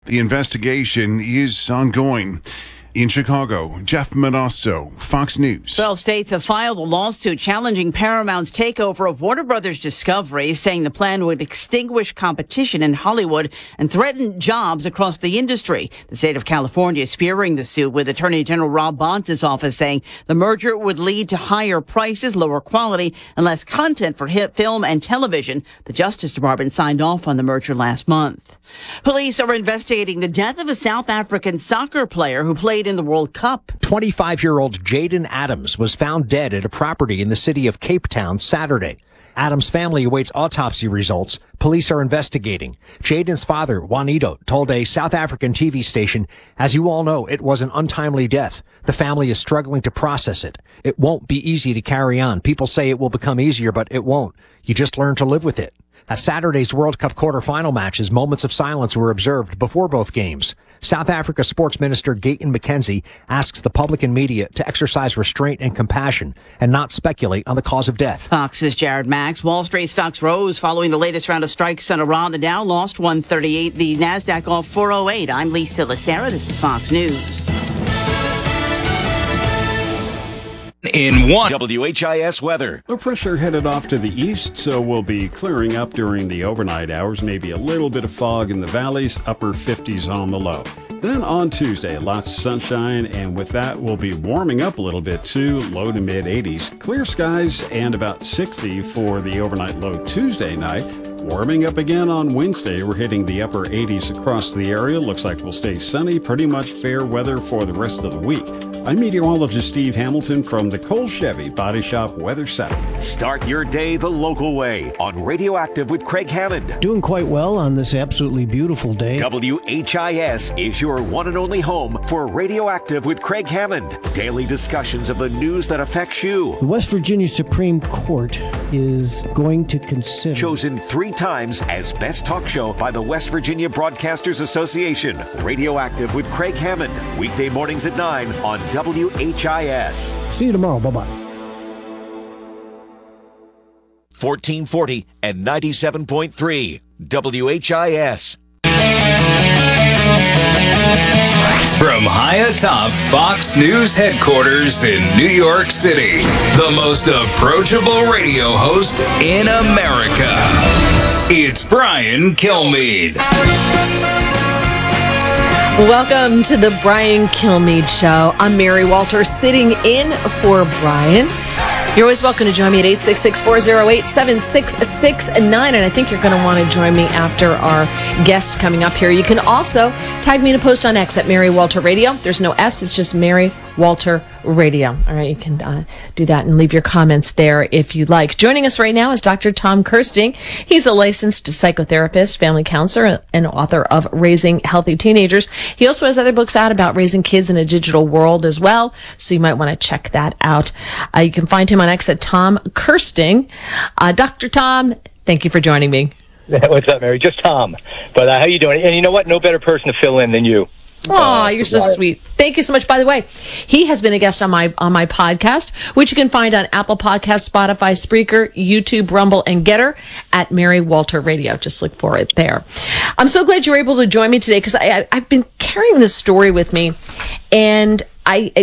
The investigation is ongoing. In Chicago, Jeff Manasso, Fox News. 12 states have filed a lawsuit challenging Paramount's takeover of Warner Brothers Discovery, saying the plan would extinguish competition in Hollywood and threaten jobs across the industry. The state of California is spearheading the suit, with Attorney General Rob Bonta's office saying the merger would lead to higher prices, lower quality, and less content for film and television. The Justice Department signed off on the merger last month. Police are investigating the death of a South African soccer player who played in the World Cup. 25-year-old Jaden Adams was found dead at a property in the city of Cape Town Saturday. Adams' family awaits autopsy results. Police are investigating. Jaden's father, Juanito, told a South African TV station, "As you all know, it was an untimely death. The family is struggling to process it. It won't be easy to carry on. People say it will become easier, but it won't. You just learn to live with it." At Saturday's World Cup quarterfinal matches, moments of silence were observed before both games. South Africa Sports Minister Gayton McKenzie asks the public and media to exercise restraint and compassion and not speculate on the cause of death. Fox's Jared Max. Wall Street stocks rose following the latest round of strikes in Iran. The Dow lost 138. The Nasdaq off 408. I'm Lisa Lacera. This is Fox News. In one WHIS weather. Low pressure headed off to the east, so we'll be clearing up during the overnight hours. Maybe a little bit of fog in the valleys, upper 50s on the low. Then on Tuesday, lots of sunshine, and with that, we'll be warming up a little bit too, low to mid 80s. Clear skies and about 60 for the overnight low Tuesday night. Warming up again on Wednesday. We're hitting the upper 80s across the area. Looks like we'll stay sunny. Pretty much fair weather for the rest of the week. I'm meteorologist Steve Hamilton from the Cole Chevy Body Shop Weather Center. Start your day the local way on Radioactive with Craig Hammond. Doing quite well on this absolutely beautiful day. WHIS is your one and only home for Radioactive with Craig Hammond. Daily discussions of the news that affects you. The West Virginia Supreme Court is going to consider... Chosen 3 times as best talk show by the West Virginia Broadcasters Association. Radioactive with Craig Hammond. Weekday mornings at 9 on WHIS. See you tomorrow. Bye-bye. 1440 and 97.3 WHIS. From high atop Fox News headquarters in New York City, the most approachable radio host in America. It's Brian Kilmeade. Welcome to the Brian Kilmeade Show. I'm Mary Walter, sitting in for Brian. You're always welcome to join me at 866-408-7669, and I think you're going to want to join me after our guest coming up here. You can also tag me in a post on X at Mary Walter Radio. There's no S, it's just Mary Walter Radio. All right, you can do that and leave your comments there if you'd like. Joining us right now is Dr. Tom Kersting. He's a licensed psychotherapist, family counselor, and author of Raising Healthy Teenagers. He also has other books out about raising kids in a digital world as well, so you might want to check that out. You can find him on X at Tom Kersting. Dr. Tom, thank you for joining me. What's up, Mary? Just Tom. But how you doing? And you know what? No better person to fill in than you. Oh, you're so sweet. Thank you so much. By the way, he has been a guest on my podcast, which you can find on Apple Podcasts, Spotify, Spreaker, YouTube, Rumble, and Getter at Mary Walter Radio. Just look for it there. I'm so glad you were able to join me today, because I've been carrying this story with me, and I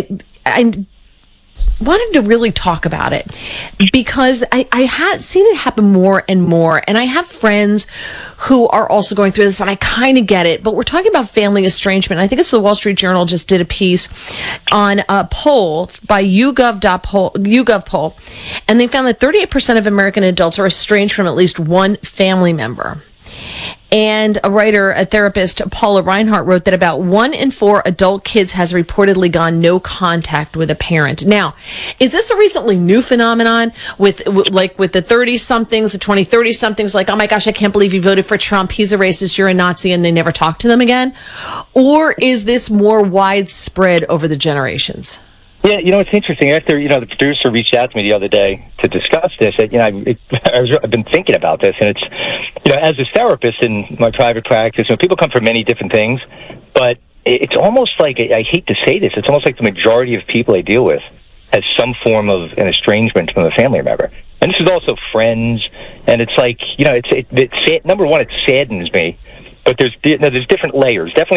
wanted to really talk about it because I had seen it happen more and more, and I have friends who are also going through this, and I kind of get it, but we're talking about family estrangement. I think it's the Wall Street Journal just did a piece on a poll by YouGov poll, and they found that 38% of American adults are estranged from at least one family member. And a therapist, Paula Reinhart, wrote that about 1 in 4 adult kids has reportedly gone no contact with a parent. Now, is this a recently new phenomenon with the 30-somethings, the 20-30-somethings, like, oh my gosh, I can't believe you voted for Trump, he's a racist, you're a Nazi, and they never talk to them again? Or is this more widespread over the generations? Yeah, it's interesting. After, the producer reached out to me the other day to discuss this, I've been thinking about this, and it's, as a therapist in my private practice, people come from many different things, but it's almost like, I hate to say this, it's almost like the majority of people I deal with has some form of an estrangement from a family member. And this is also friends, and it's like, it's number one, it saddens me but there's different layers. Definitely